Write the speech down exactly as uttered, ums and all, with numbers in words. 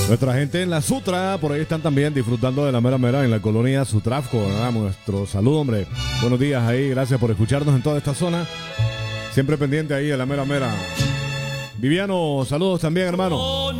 Nuestra gente en la Sutra, por ahí están también disfrutando de la mera mera en la colonia Sutrafco, ¿verdad? Nuestro saludo, hombre. Buenos días ahí, gracias por escucharnos en toda esta zona. Siempre pendiente ahí de la mera mera. Viviano, saludos también, hermano.